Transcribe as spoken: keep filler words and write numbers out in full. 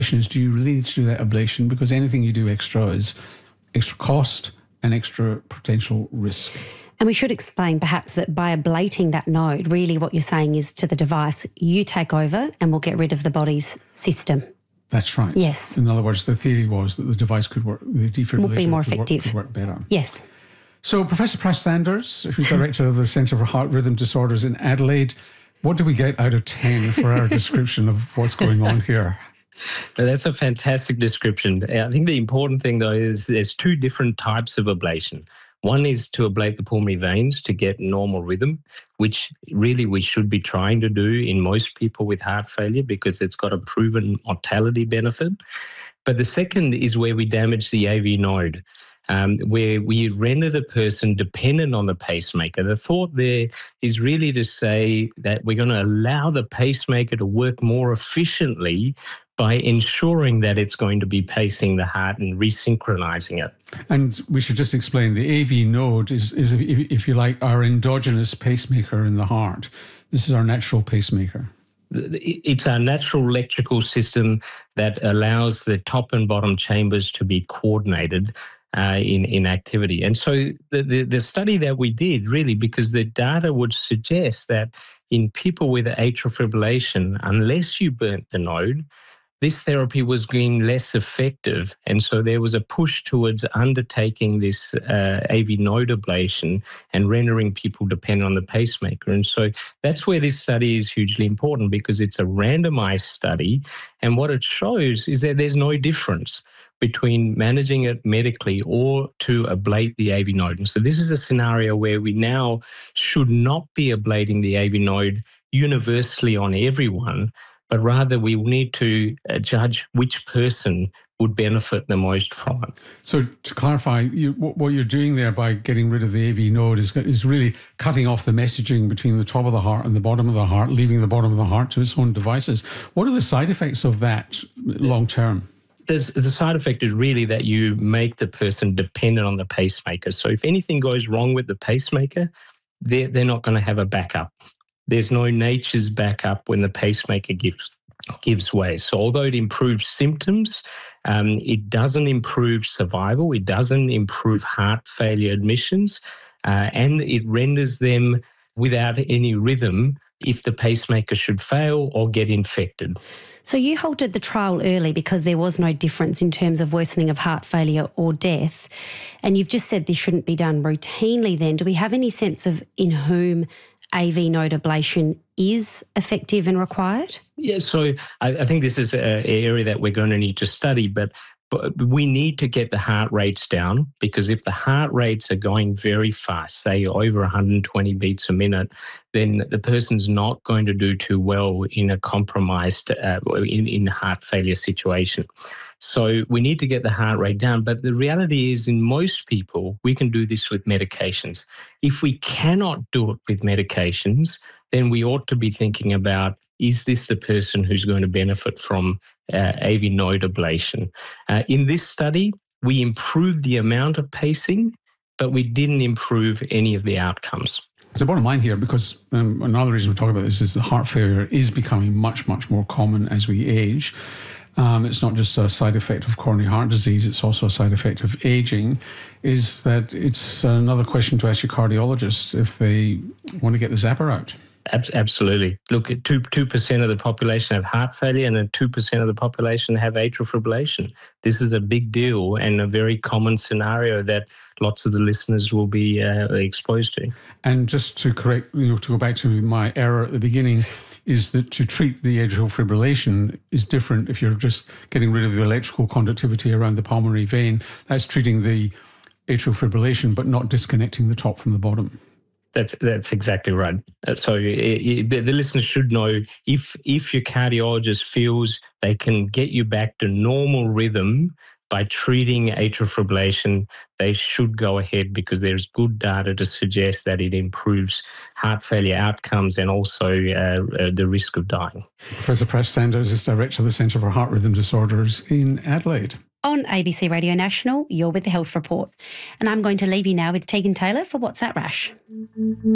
is, do you really need to do that ablation? Because anything you do extra is extra cost and extra potential risk. And we should explain perhaps that by ablating that node, really what you're saying is to the device, you take over and we'll get rid of the body's system. That's right. Yes. In other words, the theory was that the device could work, the defibrillator would be more could effective. Work, could work better. Yes. So Professor Pryce-Sanders, who's director of the Centre for Heart Rhythm Disorders in Adelaide, what do we get out of ten for our description of what's going on here? That's a fantastic description. I think the important thing, though, is there's two different types of ablation. One is to ablate the pulmonary veins to get normal rhythm, which really we should be trying to do in most people with heart failure because it's got a proven mortality benefit. But the second is where we damage the A V node, um, where we render the person dependent on the pacemaker. The thought there is really to say that we're going to allow the pacemaker to work more efficiently by ensuring that it's going to be pacing the heart and resynchronizing it. And we should just explain, the A V node is, is if, if you like, our endogenous pacemaker in the heart. This is our natural pacemaker. It's our natural electrical system that allows the top and bottom chambers to be coordinated uh, in, in activity. And so the, the, the study that we did, really, because the data would suggest that in people with atrial fibrillation, unless you burnt the node, this therapy was being less effective. And so there was a push towards undertaking this uh, A V node ablation and rendering people dependent on the pacemaker. And so that's where this study is hugely important because it's a randomized study. And what it shows is that there's no difference between managing it medically or to ablate the A V node. And so this is a scenario where we now should not be ablating the A V node universally on everyone, but rather we need to uh, judge which person would benefit the most from it. So to clarify, you, what, what you're doing there by getting rid of the A V node is, is really cutting off the messaging between the top of the heart and the bottom of the heart, leaving the bottom of the heart to its own devices. What are the side effects of that long term? There's, the side effect is really that you make the person dependent on the pacemaker. So if anything goes wrong with the pacemaker, they're, they're not going to have a backup. There's no nature's backup when the pacemaker gives gives way. So although it improves symptoms, um, it doesn't improve survival, it doesn't improve heart failure admissions, uh, and it renders them without any rhythm if the pacemaker should fail or get infected. So you halted the trial early because there was no difference in terms of worsening of heart failure or death. And you've just said this shouldn't be done routinely then. Do we have any sense of in whom A V node ablation is effective and required? Yeah, so I, I think this is an area that we're going to need to study, but, but we need to get the heart rates down because if the heart rates are going very fast, say over one hundred twenty beats a minute, then the person's not going to do too well in a compromised, uh, in, in heart failure situation. So we need to get the heart rate down. But the reality is in most people, we can do this with medications. If we cannot do it with medications, then we ought to be thinking about, is this the person who's going to benefit from uh, A V node ablation? Uh, in this study, we improved the amount of pacing, but we didn't improve any of the outcomes. It's a bottom line here because um, another reason we're talking about this is that heart failure is becoming much, much more common as we age. Um, it's not just a side effect of coronary heart disease, it's also a side effect of aging, is that it's another question to ask your cardiologist if they want to get the zapper out. Absolutely. Look, at two, 2% of the population have heart failure and then two percent of the population have atrial fibrillation. This is a big deal and a very common scenario that lots of the listeners will be uh, exposed to. And just to correct, you know, to go back to my error at the beginning, is that to treat the atrial fibrillation is different if you're just getting rid of the electrical conductivity around the pulmonary vein. That's treating the atrial fibrillation but not disconnecting the top from the bottom. That's that's exactly right. So it, it, the listeners should know if if your cardiologist feels they can get you back to normal rhythm by treating atrial fibrillation, they should go ahead because there's good data to suggest that it improves heart failure outcomes and also uh, uh, the risk of dying. Professor Pryce-Sanders is Director of the Centre for Heart Rhythm Disorders in Adelaide. On A B C Radio National, you're with the Health Report. And I'm going to leave you now with Tegan Taylor for What's That Rash?